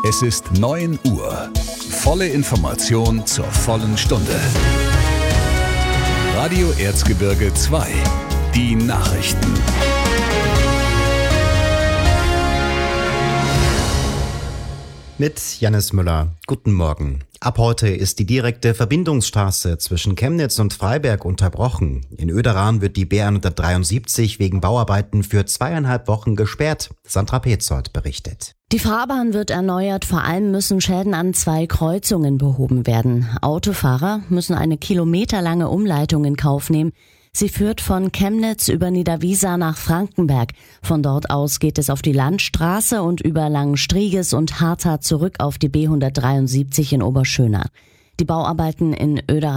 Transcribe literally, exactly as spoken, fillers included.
Es ist neun Uhr. Volle Information zur vollen Stunde. Radio Erzgebirge zwei. Die Nachrichten. Mit Jannis Müller. Guten Morgen. Ab heute ist die direkte Verbindungsstraße zwischen Chemnitz und Freiberg unterbrochen. In Oederan wird die B hundertdreiundsiebzig wegen Bauarbeiten für zweieinhalb Wochen gesperrt. Sandra Petzold berichtet. Die Fahrbahn wird erneuert, vor allem müssen Schäden an zwei Kreuzungen behoben werden. Autofahrer müssen eine kilometerlange Umleitung in Kauf nehmen. Sie führt von Chemnitz über Niederwiesa nach Frankenberg. Von dort aus geht es auf die Landstraße und über Langenstrieges und Hartha zurück auf die B hundertdreiundsiebzig in Oberschöna. Die Bauarbeiten in Oederan